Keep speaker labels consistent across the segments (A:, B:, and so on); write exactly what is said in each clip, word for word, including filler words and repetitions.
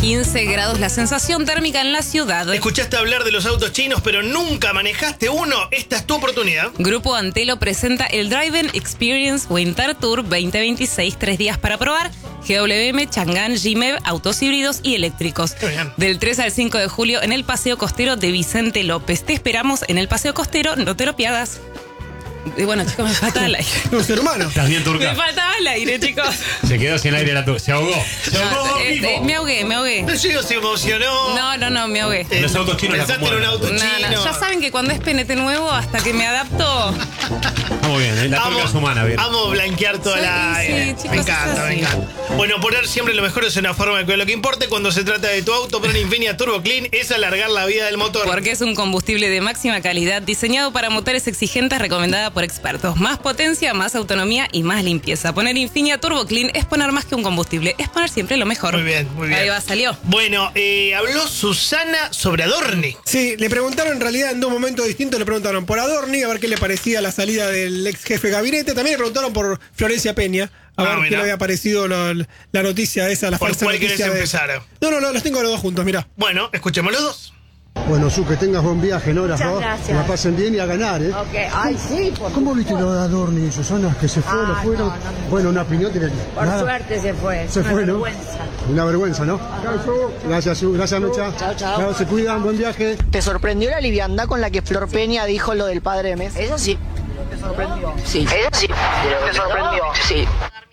A: quince grados la sensación térmica en la ciudad.
B: Escuchaste hablar de los autos chinos, pero nunca manejaste uno. Esta es tu oportunidad.
A: Grupo Antelo presenta el Driving Experience Winter Tour veinte veintiséis, tres días para probar. G W M, Chang'an, G M E V, autos híbridos y eléctricos. Del tres al cinco de julio en el Paseo Costero de Vicente López. Te esperamos en el Paseo Costero, no te lo pierdas. Y bueno, chicos, me faltaba el aire.
C: Un ser humano.
D: Estás bien, Turca.
A: Me faltaba el aire, chicos.
D: Se quedó sin aire la Turca. Se ahogó. Se ahogó.
A: No, eh, eh, me ahogué, me ahogué.
B: No llegó, se emocionó.
A: No, no, no, me ahogué.
B: Eh,
D: Los autos chinos la
B: pensaste en un auto
A: No,
B: chino.
A: no, ya saben que cuando es P N T nuevo, hasta que me adapto.
D: Estamos bien, ¿eh? La
B: Amo-
D: Turca es humana, bien.
B: Amo blanquear toda
A: Sí,
B: la...
A: sí,
B: eh,
A: chicos,
B: me
A: es
B: encanta, me
A: así.
B: encanta. Bueno, poner siempre lo mejor es una forma de cuidar lo que importe. Cuando se trata de tu auto, poner Infinia Turbo Clean es alargar la vida del motor.
A: Porque es un combustible de máxima calidad, diseñado para motores exigentes, recomendada por expertos. Más potencia, más autonomía y más limpieza. Poner Infinia Turbo Clean es poner más que un combustible, es poner siempre lo mejor.
B: Muy bien, muy bien.
A: Ahí va, salió.
B: Bueno, eh, habló Susana sobre Adorni.
C: Sí, le preguntaron en realidad en dos momentos distintos, le preguntaron por Adorni, a ver qué le parecía la salida del ex jefe de gabinete, también le preguntaron por Florencia Peña, a
B: Ah,
C: ver
B: mirá.
C: qué le había parecido la, la noticia esa, la
B: ¿Por
C: falsa
B: cuál
C: noticia
B: querés
C: de...
B: empezar?
C: No, no, no, los tengo los dos juntos, mirá.
B: Bueno, escuchemos los dos.
E: Bueno, Su, que tengas buen viaje, Nora,
F: Muchas
E: ¿no?
F: gracias.
E: Que la pasen bien y a ganar, ¿eh?
F: Ok, ay, sí, por
E: ¿Cómo viste lo de Adorni, Susana? ¿Que se fue,
F: Ah,
E: lo fueron?
F: no, no, no.
E: Bueno, una opinión tiene que...
F: Por
E: Nada.
F: suerte se fue.
E: Se
F: Una
E: fue, ¿no?
F: vergüenza.
E: Una vergüenza, ¿no? Gracias, Su. Gracias, Mecha.
F: Chao, chao.
E: Se cuidan, buen viaje.
G: ¿Te sorprendió la liviandad con la que Flor Peña dijo lo del padre de Messi?
F: Eso sí.
G: ¿Te sorprendió?
F: Sí.
G: Eso sí. ¿Te sorprendió?
F: Sí.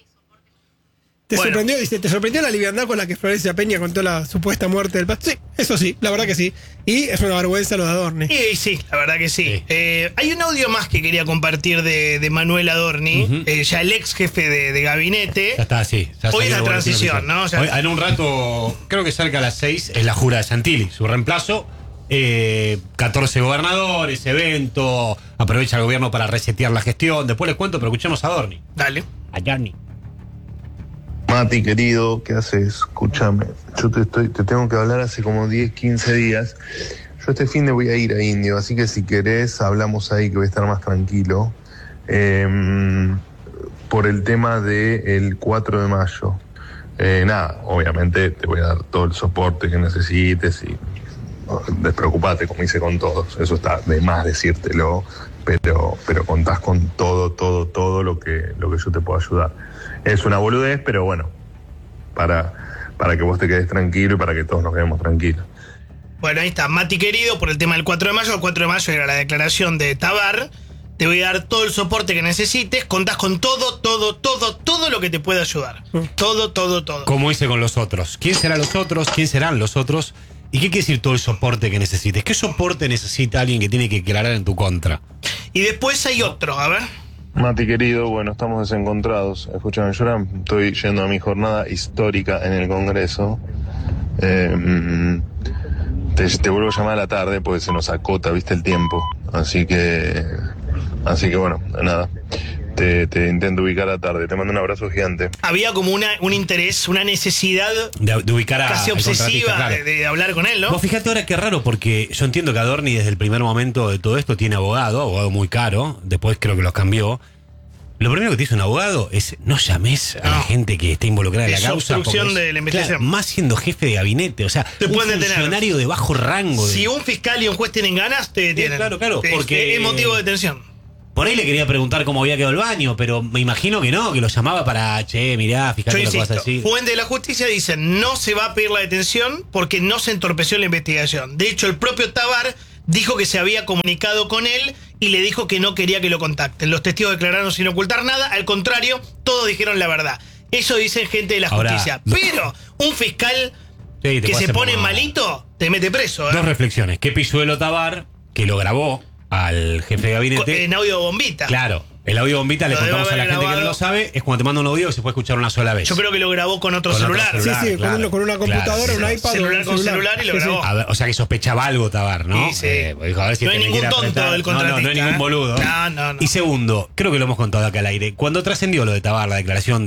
C: ¿Te
B: Bueno.
C: sorprendió? Dice, ¿te sorprendió la liviandad con la que Florencia Peña contó la supuesta muerte del padre? Sí, eso sí, la verdad que sí. Y es una vergüenza lo de Adorni.
B: Y sí, la verdad que sí.
D: Sí.
B: Eh, hay un audio más que quería compartir de, de Manuel Adorni,
D: Ujú.
B: eh, ya el ex jefe de, de gabinete.
D: Ya está, sí. Ya
B: Hoy
D: salió
B: es la
D: el boletín
B: transición,
D: oficial.
B: ¿no? Ya-
D: Hoy, en un rato, creo que cerca a las seis, es la jura de Santilli, su reemplazo. Eh, catorce gobernadores, evento, aprovecha el gobierno para resetear la gestión. Después les cuento, pero escuchemos a Adorni.
B: Dale.
D: A Adorni.
H: Mati, querido, ¿qué haces? Escúchame, yo te, estoy, te tengo que hablar hace como diez, quince días. Yo este fin de voy a ir a Indio, así que si querés hablamos ahí que voy a estar más tranquilo. Eh, por el tema del cuatro de mayo. Eh, nada, obviamente te voy a dar todo el soporte que necesites y no, despreocupate, como hice con todos. Eso está de más decírtelo, pero, pero contás con todo, todo, todo lo que, lo que yo te puedo ayudar. Es una boludez, pero bueno, para, para que vos te quedes tranquilo y para que todos nos quedemos tranquilos.
B: Bueno, ahí está, Mati querido, por el tema del cuatro de mayo. El cuatro de mayo era la declaración de Tabar. Te voy a dar todo el soporte que necesites. Contás con todo, todo, todo, todo lo que te pueda ayudar. Todo, todo, todo.
D: Como hice con los otros. ¿Quién serán los otros? ¿Quién serán los otros? ¿Y qué quiere decir todo el soporte que necesites? ¿Qué soporte necesita alguien que tiene que declarar en tu contra?
B: Y después hay otro, a ver.
H: Mati querido, bueno, estamos desencontrados. Escúchame, yo ahora estoy yendo a mi jornada histórica en el Congreso. Eh, mm, te, te vuelvo a llamar a la tarde porque se nos acota, viste, el tiempo. Así que, así que bueno, nada. Te, te intento ubicar a la tarde. Te mando un abrazo gigante.
B: Había como una, un interés, una necesidad
D: De, de ubicar a
B: casi
D: al contratista,
B: obsesiva
D: claro.
B: de, de hablar con él, ¿no?
D: Vos fíjate ahora qué raro, porque yo entiendo que Adorni desde el primer momento de todo esto tiene abogado, abogado muy caro, después creo que los cambió. Lo primero que te dice un abogado es no llames a la
B: No.
D: gente que está involucrada en la
B: Es
D: causa.
B: obstrucción
D: porque es-
B: de la investigación.
D: claro, más siendo jefe de gabinete, o sea,
B: Te
D: un
B: pueden detener.
D: funcionario de bajo rango. de-
B: Si un fiscal y un juez tienen ganas, te detienen.
D: claro, claro,
B: Es-
D: porque-
B: es motivo de detención.
D: Por ahí le quería preguntar cómo había quedado el baño, pero me imagino que no, que lo llamaba para, che, mirá,
B: Yo
D: fíjate lo que vas a
B: insisto,
D: decir.
B: fuentes de la justicia dicen no se va a pedir la detención porque no se entorpeció la investigación. De hecho, el propio Tabar dijo que se había comunicado con él y le dijo que no quería que lo contacten. Los testigos declararon sin ocultar nada, al contrario, todos dijeron la verdad. Eso dicen gente de la
D: Ahora,
B: justicia.
D: no.
B: Pero un fiscal
D: Sí, te
B: que
D: puede
B: se
D: hacer
B: pone
D: mal.
B: malito, te mete preso. ¿eh?
D: Dos reflexiones. ¿Qué pilluelo Tabar, que lo grabó al jefe de
B: Co-
D: gabinete?
B: En audio bombita.
D: Claro, el audio bombita, le
B: Lo debe
D: contamos a la
B: haber
D: gente que no
B: grabado.
D: lo sabe, es cuando te manda un audio que se puede escuchar una sola vez.
B: Yo creo que lo grabó con otro
D: Con otro
B: celular.
D: celular.
C: Sí, sí, con,
D: claro,
C: una, con una computadora,
D: claro,
C: un
D: sí,
C: iPad.
B: celular
C: o un
B: con celular y lo
C: Sí, sí.
B: grabó.
D: A ver, o sea que sospechaba algo Tabar, ¿no?
B: Sí, sí.
D: Eh, pues dijo, a ver si
B: No
D: este
B: hay
D: me
B: ningún
D: quiere
B: tonto
D: apretar.
B: del
D: No, no, no hay
B: contratista,
D: ningún
B: ¿eh?
D: boludo.
B: No, no, no.
D: Y segundo, creo que lo hemos contado acá al aire, cuando trascendió lo de Tabar, la declaración de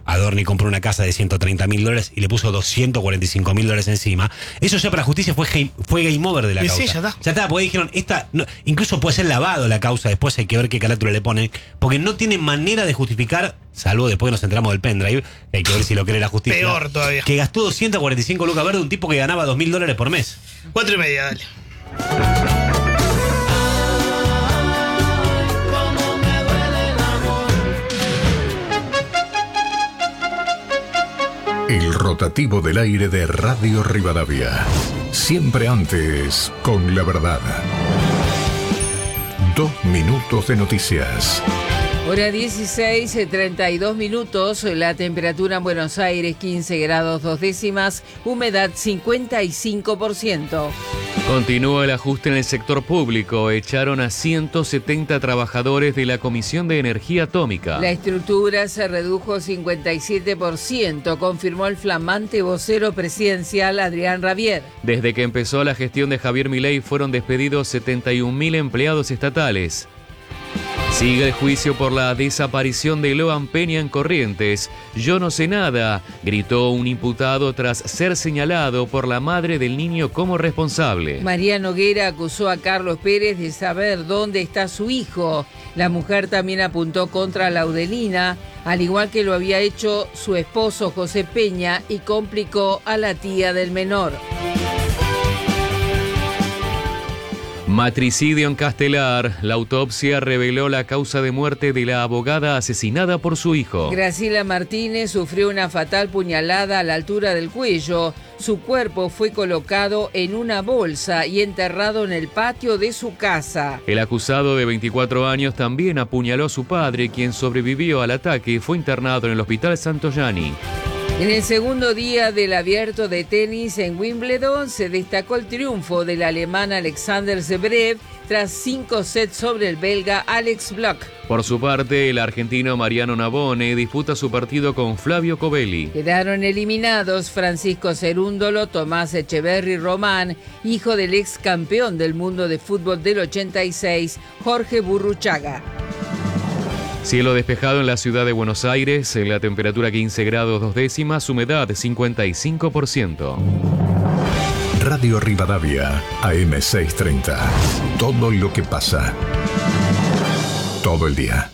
D: Adorni compró una casa de ciento treinta mil dólares y le puso doscientos cuarenta y cinco mil dólares encima. Eso ya para la justicia fue, game, fue game over de la
B: Y
D: causa.
B: sí, ya está.
D: Ya está, porque dijeron, esta, no, incluso puede ser lavado la causa, después hay que ver qué carátula le ponen, porque no tiene manera de justificar, salvo después que nos enteramos del pendrive, hay que ver si lo cree la justicia.
B: Peor todavía.
D: Que gastó doscientos cuarenta y cinco lucas verde un tipo que ganaba dos mil dólares por mes.
B: Cuatro y media, dale.
F: El rotativo del aire de Radio Rivadavia. Siempre antes con la verdad. Dos minutos de noticias.
I: Hora dieciséis, treinta y dos minutos, la temperatura en Buenos Aires quince grados dos décimas, humedad cincuenta y cinco por ciento.
J: Continúa el ajuste en el sector público. Echaron a ciento setenta trabajadores de la Comisión de Energía Atómica.
I: La estructura se redujo cincuenta y siete por ciento, confirmó el flamante vocero presidencial Adrián Rabier.
J: Desde que empezó la gestión de Javier Milei fueron despedidos setenta y un mil empleados estatales. Sigue el juicio por la desaparición de Loan Peña en Corrientes. Yo no sé nada, gritó un imputado tras ser señalado por la madre del niño como responsable.
I: María Noguera acusó a Carlos Pérez de saber dónde está su hijo. La mujer también apuntó contra Laudelina, al igual que lo había hecho su esposo José Peña, y complicó a la tía del menor.
J: Matricidio en Castelar. La autopsia reveló la causa de muerte de la abogada asesinada por su hijo.
I: Graciela Martínez sufrió una fatal puñalada a la altura del cuello. Su cuerpo fue colocado en una bolsa y enterrado en el patio de su casa.
J: El acusado de veinticuatro años también apuñaló a su padre, quien sobrevivió al ataque y fue internado en el Hospital Santoyani.
I: En el segundo día del abierto de tenis en Wimbledon se destacó el triunfo del alemán Alexander Zverev tras cinco sets sobre el belga Alex Bloch.
J: Por su parte, el argentino Mariano Navone disputa su partido con Flavio Covelli.
I: Quedaron eliminados Francisco Cerúndolo, Tomás Echeverry Román, hijo del ex campeón del mundo de fútbol del ochenta y seis, Jorge Burruchaga.
J: Cielo despejado en la ciudad de Buenos Aires, la temperatura quince grados dos décimas, humedad cincuenta y cinco por ciento.
F: Radio Rivadavia, A M seiscientos treinta. Todo lo que pasa. Todo el día.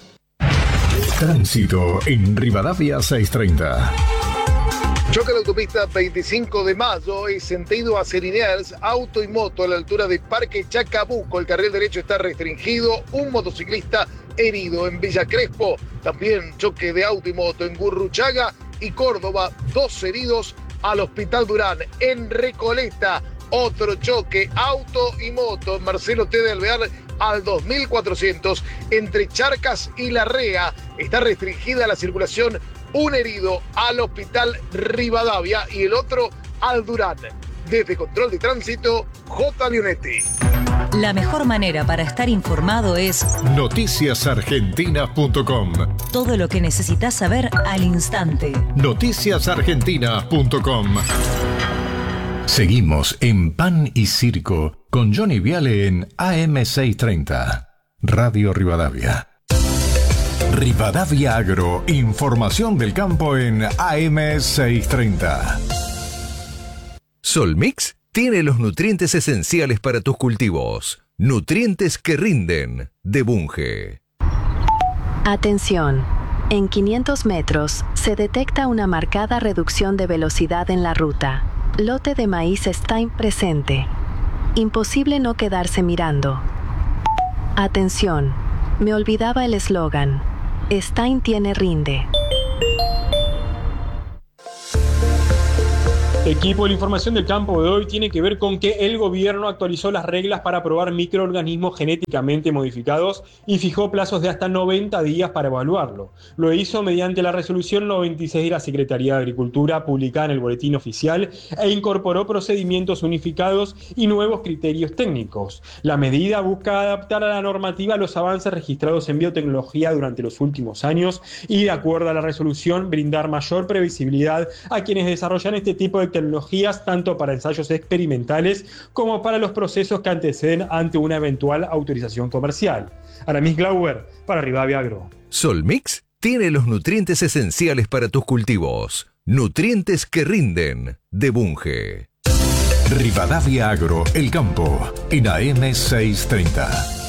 F: Tránsito en Rivadavia seiscientos treinta.
H: Choque de autopista veinticinco de mayo y sentido hacia Liniers, auto y moto a la altura de Parque Chacabuco. El carril derecho está restringido, un motociclista herido en Villa Crespo. También choque de auto y moto en Gurruchaga y Córdoba, dos heridos al Hospital Durán. En Recoleta, otro choque, auto y moto en Marcelo T. de Alvear al dos mil cuatrocientos entre Charcas y Larrea. Está restringida la circulación, un herido al Hospital Rivadavia y el otro al Durán. Desde Control de Tránsito, J. Leonetti.
K: La mejor manera para estar informado es
F: noticias argentinas punto com.
K: Todo lo que necesitas saber al instante.
F: noticias argentinas punto com. Seguimos en Pan y Circo con Johnny Viale en A M seiscientos treinta. Radio Rivadavia. Rivadavia Agro, información del campo en A M seiscientos treinta.
L: Solmix tiene los nutrientes esenciales para tus cultivos. Nutrientes que rinden, de Bunge.
M: Atención. En quinientos metros se detecta una marcada reducción de velocidad en la ruta. Lote de maíz Stein presente. Imposible no quedarse mirando. Atención. Me olvidaba el eslogan. Stein tiene rinde.
N: Equipo, la información del campo de hoy tiene que ver con que el gobierno actualizó las reglas para aprobar microorganismos genéticamente modificados y fijó plazos de hasta noventa días para evaluarlo. Lo hizo mediante la resolución noventa y seis de la Secretaría de Agricultura, publicada en el Boletín Oficial, e incorporó procedimientos unificados y nuevos criterios técnicos. La medida busca adaptar a la normativa los avances registrados en biotecnología durante los últimos años y, de acuerdo a la resolución, brindar mayor previsibilidad a quienes desarrollan este tipo de tecnologías, tanto para ensayos experimentales como para los procesos que anteceden ante una eventual autorización comercial. Aramis Glauber, para Rivadavia Agro.
L: Solmix tiene los nutrientes esenciales para tus cultivos. Nutrientes que rinden, de Bunge.
F: Rivadavia Agro, El Campo, en A M seiscientos treinta.